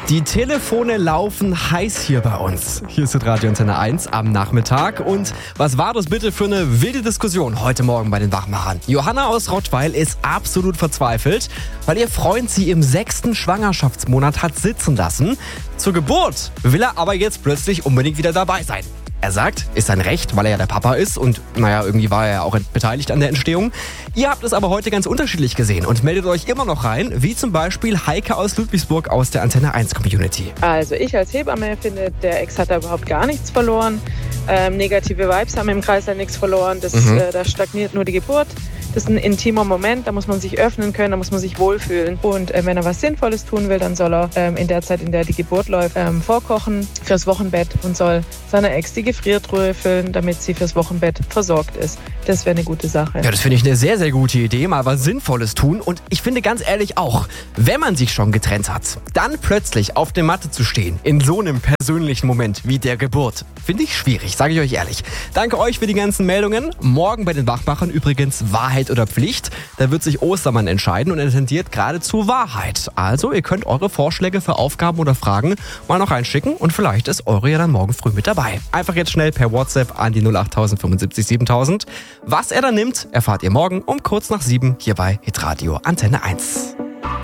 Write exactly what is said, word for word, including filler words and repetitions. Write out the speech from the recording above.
Die Telefone laufen heiß hier bei uns. Hier ist Radio Antenne eins am Nachmittag. Und was war das bitte für eine wilde Diskussion heute Morgen bei den Wachmachern? Johanna aus Rottweil ist absolut verzweifelt, weil ihr Freund sie im sechsten Schwangerschaftsmonat hat sitzen lassen. Zur Geburt will er aber jetzt plötzlich unbedingt wieder dabei sein. Er sagt, ist sein Recht, weil er ja der Papa ist und naja, irgendwie war er ja auch beteiligt an der Entstehung. Ihr habt es aber heute ganz unterschiedlich gesehen und meldet euch immer noch rein, wie zum Beispiel Heike aus Ludwigsburg aus der Antenne eins Community. Also ich als Hebamme finde, der Ex hat da überhaupt gar nichts verloren. Ähm, negative Vibes haben im Kreislauf nichts verloren. Das, mhm. äh, da stagniert nur die Geburt. Das ist ein intimer Moment, da muss man sich öffnen können, da muss man sich wohlfühlen. Und äh, wenn er was Sinnvolles tun will, dann soll er ähm, in der Zeit, in der die Geburt läuft, ähm, vorkochen fürs Wochenbett und soll seiner Ex die Gefriertruhe füllen, damit sie fürs Wochenbett versorgt ist. Das wäre eine gute Sache. Ja, das finde ich eine sehr, sehr gute Idee, mal was Sinnvolles tun. Und ich finde ganz ehrlich auch, wenn man sich schon getrennt hat, dann plötzlich auf der Matte zu stehen, in so einem persönlichen Moment wie der Geburt, finde ich schwierig, sage ich euch ehrlich. Danke euch für die ganzen Meldungen. Morgen bei den Wachmachern übrigens Wahrheit oder Pflicht. Da wird sich Ostermann entscheiden und er tendiert gerade zur Wahrheit. Also ihr könnt eure Vorschläge für Aufgaben oder Fragen mal noch reinschicken und vielleicht ist eure ja dann morgen früh mit dabei. Einfach jetzt schnell per WhatsApp an die null acht null null fünfundsiebzig siebentausend. Was er dann nimmt, erfahrt ihr morgen um kurz nach sieben hier bei Hitradio Antenne eins.